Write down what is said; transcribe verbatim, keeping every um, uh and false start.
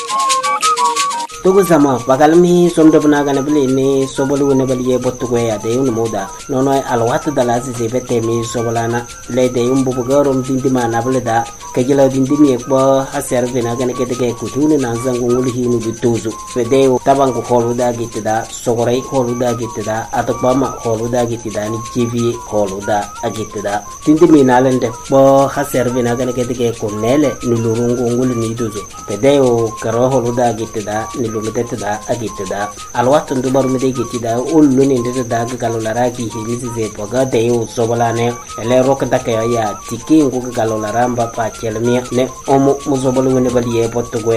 Tugu sama bakalmi somdo bana gana bili ni sobolu ne bali ye bottu go ya de un moda nono alwat dala si se bete mi sobolana le de un bubu garom dindi mana bele da kajila dindi mi ko haser bina gana ke de ku tuni na zangu ngul hinu bituzu fede tabang ko holu da gitida sogorai holu da gitida atokba ma holu da gitida ni tv holu da agitida dindi mi nalende bo haser bina gana ke de ko nele ni lurungu ngul ni duzu fede o karo holu da gitida ni lumete da agitida alwat ndu bar mi de gitida ullu ni de da galolara ki hili ze poga de o sobolane ele rok da ke ya tiki ngu galolara mba pa chelmi ne omo muzobolu ne bali e potto go